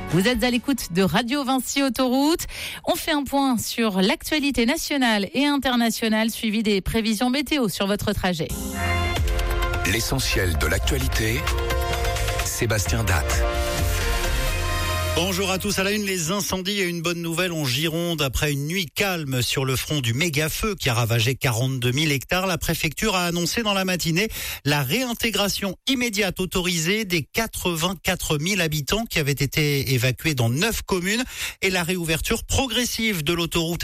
Vous êtes à l'écoute de Radio Vinci Autoroute. On fait un point sur l'actualité nationale et internationale, suivi des prévisions météo sur votre trajet. L'essentiel de l'actualité, Sébastien Datte. Bonjour à tous. À la une, les incendies et une bonne nouvelle en Gironde. Après une nuit calme sur le front du méga-feu qui a ravagé 42 000 hectares, la préfecture a annoncé dans la matinée la réintégration immédiate autorisée des 84 000 habitants qui avaient été évacués dans 9 communes et la réouverture progressive de l'autoroute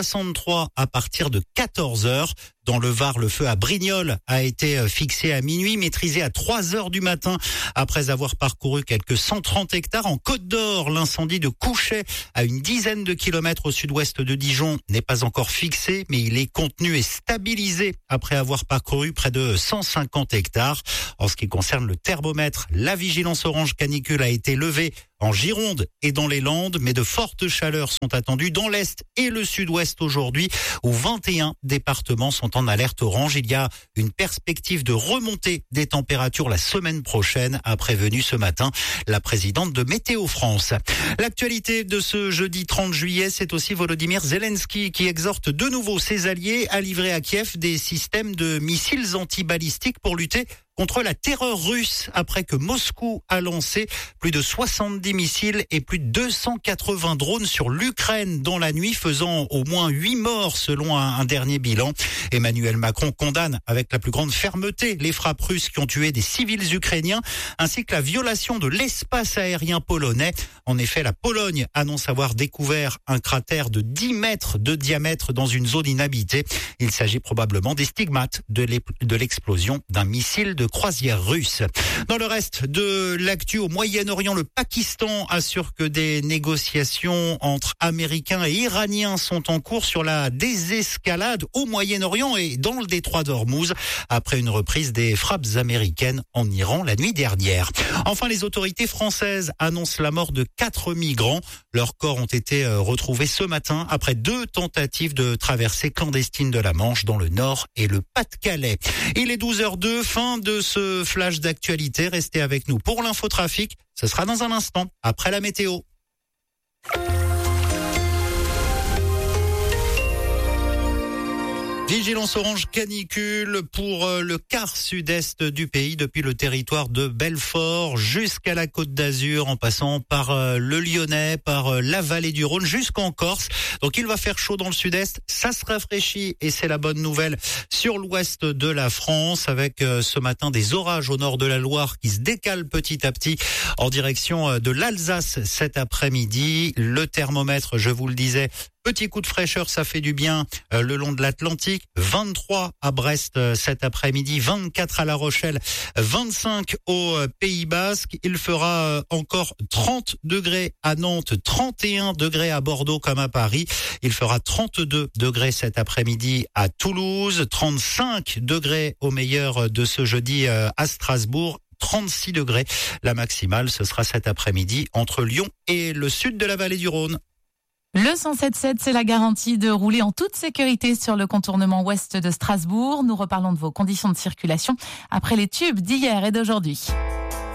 A63 à partir de 14 heures. Dans le Var, le feu à Brignoles a été fixé à minuit, maîtrisé à 3 heures du matin. Après avoir parcouru quelques 130 hectares en Côte d'Or, l'incendie de Couchet, à une dizaine de kilomètres au sud-ouest de Dijon, n'est pas encore fixé, mais il est contenu et stabilisé après avoir parcouru près de 150 hectares. En ce qui concerne le thermomètre, la vigilance orange canicule a été levée en Gironde et dans les Landes, mais de fortes chaleurs sont attendues dans l'Est et le Sud-Ouest aujourd'hui, où 21 départements sont en alerte orange. Il y a une perspective de remontée des températures la semaine prochaine, a prévenu ce matin la présidente de Météo France. L'actualité de ce jeudi 30 juillet, c'est aussi Volodymyr Zelensky qui exhorte de nouveau ses alliés à livrer à Kiev des systèmes de missiles antibalistiques pour lutter contre la terreur russe après que Moscou a lancé plus de 70 missiles et plus de 280 drones sur l'Ukraine dans la nuit, faisant au moins 8 morts selon un dernier bilan. Emmanuel Macron condamne avec la plus grande fermeté les frappes russes qui ont tué des civils ukrainiens ainsi que la violation de l'espace aérien polonais. En effet, la Pologne annonce avoir découvert un cratère de 10 mètres de diamètre dans une zone inhabitée. Il s'agit probablement des stigmates de l'explosion d'un missile de croisière russe. Dans le reste de l'actu au Moyen-Orient, le Pakistan assure que des négociations entre Américains et Iraniens sont en cours sur la désescalade au Moyen-Orient et dans le détroit d'Ormuz après une reprise des frappes américaines en Iran la nuit dernière. Enfin, les autorités françaises annoncent la mort de 4 migrants. Leurs corps ont été retrouvés ce matin après 2 tentatives de traversée clandestine de la Manche dans le Nord et le Pas-de-Calais. Il est 12h02, fin de ce flash d'actualité. Restez avec nous pour l'infotrafic. Ce sera dans un instant, après la météo. Vigilance orange canicule pour le quart sud-est du pays, depuis le territoire de Belfort jusqu'à la Côte d'Azur, en passant par le Lyonnais, par la vallée du Rhône, jusqu'en Corse. Donc il va faire chaud dans le sud-est, ça se rafraîchit et c'est la bonne nouvelle sur l'ouest de la France, avec ce matin des orages au nord de la Loire qui se décalent petit à petit en direction de l'Alsace cet après-midi. Le thermomètre, je vous le disais, petit coup de fraîcheur, ça fait du bien le long de l'Atlantique. 23 à Brest cet après-midi, 24 à La Rochelle, 25 au Pays Basque. Il fera encore 30 degrés à Nantes, 31 degrés à Bordeaux comme à Paris. Il fera 32 degrés cet après-midi à Toulouse, 35 degrés au meilleur de ce jeudi à Strasbourg. 36 degrés. La maximale, ce sera cet après-midi entre Lyon et le sud de la vallée du Rhône. Le 107.7, c'est la garantie de rouler en toute sécurité sur le contournement ouest de Strasbourg. Nous reparlons de vos conditions de circulation après les tubes d'hier et d'aujourd'hui.